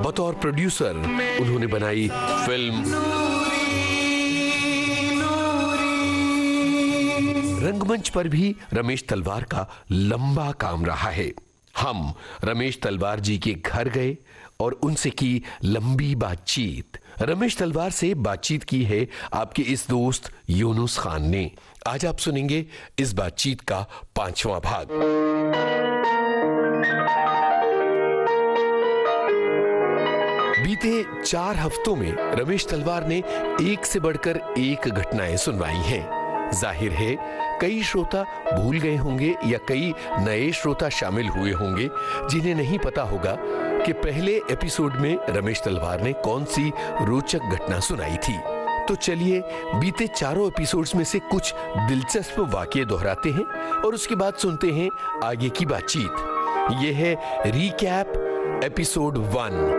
बतौर प्रोड्यूसर उन्होंने बनाई फिल्म रंगमंच पर भी रमेश तलवार का लंबा काम रहा है। हम रमेश तलवार जी के घर गए और उनसे की लंबी बातचीत। रमेश तलवार से बातचीत की है आपके इस दोस्त यूनुस खान ने। आज आप सुनेंगे इस बातचीत का 5वां भाग। बीते 4 हफ्तों में रमेश तलवार ने एक से बढ़कर एक घटनाएं सुनवाई हैं। जाहिर है कई श्रोता भूल गए होंगे या कई नए श्रोता शामिल हुए होंगे जिन्हें नहीं पता होगा कि पहले एपिसोड में रमेश तलवार ने कौन सी रोचक घटना सुनाई थी। तो चलिए बीते 4 एपिसोड्स में से कुछ दिलचस्प वाकये दोहराते हैं और उसके बाद सुनते हैं आगे की बातचीत। यह है रिकैप एपिसोड 1।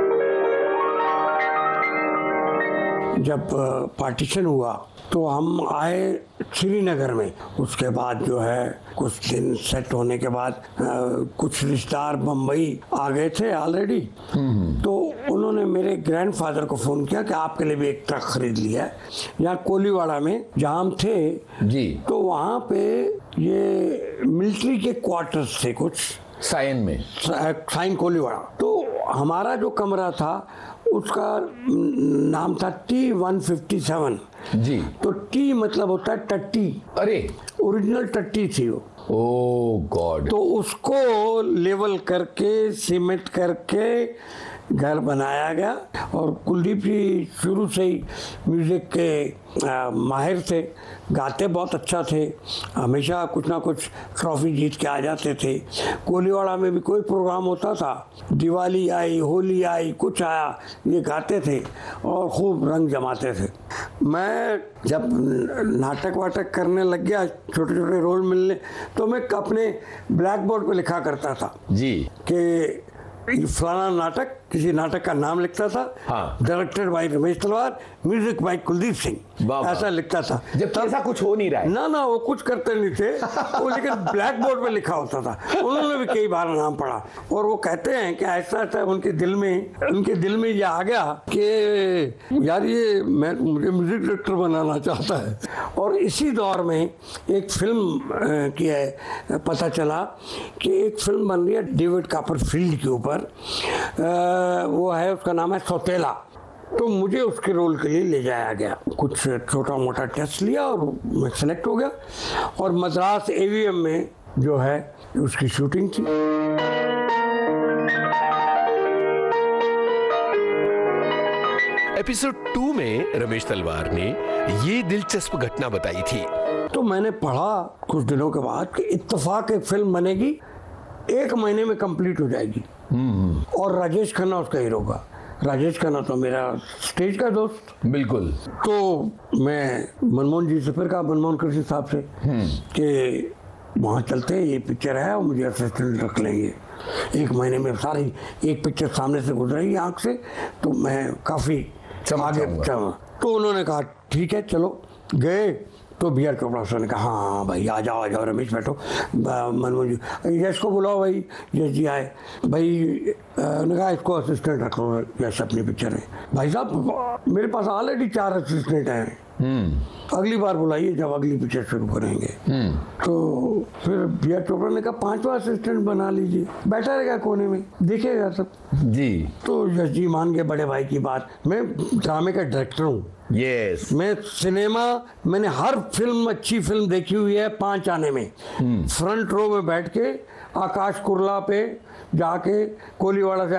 जब पार्टीशन हुआ तो हम आए श्रीनगर में। उसके बाद जो है कुछ दिन सेट होने के बाद कुछ रिश्तेदार बम्बई आ गए थे ऑलरेडी। तो उन्होंने मेरे ग्रैंडफादर को फ़ोन किया कि आपके लिए भी एक ट्रक खरीद लिया है। यहाँ कोलीवाड़ा में जहाँ हम थे जी, तो वहाँ पे ये मिलिट्री के क्वार्टर्स थे कुछ साइन कोलीवाड़ा। तो हमारा जो कमरा था उसका नाम था T157 जी। तो टी मतलब होता है टट्टी। अरे ओरिजिनल टट्टी थी वो। ओह गॉड। तो उसको लेवल करके सीमेंट करके घर बनाया गया। और कुलदीप जी शुरू से ही म्यूजिक के माहिर थे, गाते बहुत अच्छा थे, हमेशा कुछ ना कुछ ट्रॉफी जीत के आ जाते थे। कोलीवाड़ा में भी कोई प्रोग्राम होता था, दिवाली आई, होली आई, कुछ आया, ये गाते थे और खूब रंग जमाते थे। मैं जब नाटक वाटक करने लग गया, छोटे छोटे रोल मिलने, तो मैं अपने ब्लैक बोर्ड पे लिखा करता था जी कि फलाना नाटक, किसी नाटक का नाम लिखता था, हाँ। डायरेक्टेड बाय रमेश तलवार, म्यूजिक बाय कुलदीप सिंह, ऐसा लिखता था। जब ऐसा कुछ हो नहीं रहा है ना वो कुछ करते नहीं थे वो, लेकिन ब्लैक बोर्ड पे लिखा होता था। उन्होंने भी कई बार नाम पढ़ा और वो कहते हैं कि ऐसा ऐसा उनके दिल में ये आ गया कि यार ये मुझे म्यूजिक डायरेक्टर बनाना चाहता है। और इसी दौर में एक फिल्म की है, पता चला कि एक फिल्म बन रही है डेविड कॉपरफील्ड के ऊपर, वो है, उसका नाम है सौतेला। तो मुझे उसके रोल के लिए ले जाया गया। कुछ छोटा मोटा टेस्ट लिया और मैं सेलेक्ट हो गया और मद्रास AVM में जो है उसकी शूटिंग थी। एपिसोड 2 में रमेश तलवार ने ये दिलचस्प घटना बताई थी। तो मैंने पढ़ा कुछ दिनों के बाद कि इत्तेफाक एक फिल्म बनेगी, 1 महीने में कंप्लीट हो जाएगी और राजेश खन्ना उसका हीरो होगा। राजेश खन्ना तो मेरा स्टेज का दोस्त। बिल्कुल। तो मैं मनमोहन जी से फिर कहा, मनमोहन कृष्ण साहब से, कि वहाँ चलते हैं, ये पिक्चर है और मुझे असिस्टेंट रख लेंगे। 1 महीने में सारी एक पिक्चर सामने से गुजरेगी आँख से, तो मैं काफ़ी आगे। तो उन्होंने कहा ठीक है चलो। गए तो BR चोपड़ा सर ने कहा हाँ भाई आ जाओ रमेश बैठो। मनमोहन जी, यश को बुलाओ भाई। यश जी आए भाई, ने कहा इसको असिस्टेंट रख लो यश अपनी पिक्चर में। भाई साहब मेरे पास ऑलरेडी 4 असिस्टेंट हैं, अगली बार बुलाइए जब अगली पिक्चर शुरू करेंगे। तो फिर BR चोपड़ा ने कहा 5वां असिस्टेंट बना लीजिए, बैठा रहेगा कोने में, देखेगा सब जी। तो यश जी मान गए बड़े भाई की बात। मैं ड्रामे का डायरेक्टर हूँ। यस। मैं सिनेमा, मैंने हर फिल्म, अच्छी फिल्म देखी हुई है 5 आने में। फ्रंट रो में बैठ के आकाश कुरला पे जाके कोलीवाड़ा से